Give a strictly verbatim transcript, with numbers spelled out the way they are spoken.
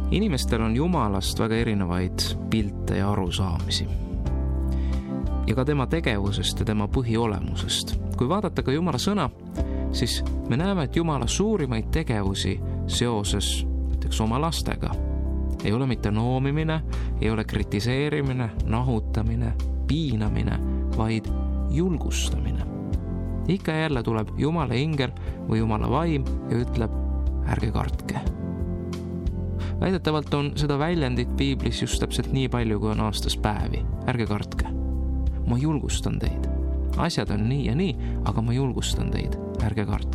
Inimestel on Jumalast väga erinevaid pilte ja arusaamisi. Ja ka tema tegevusest ja tema põhiolemusest. Kui vaadata ka Jumala sõna, siis me näeme, et Jumala suurimaid tegevusi seoses näiteks oma lastega ei ole mitte noomimine, ei ole kritiseerimine, nahutamine, piinamine, vaid julgustamine. Ikka jälle tuleb Jumala ingel või Jumala vaim ja ütleb, ärge kartke. Väidetavalt on seda väljendit Piiblis just täpselt nii palju, kui on aastas päevi. Ärge kartke. Ma julgustan teid. Asjad on nii ja nii, aga ma julgustan teid. Ärge kartke.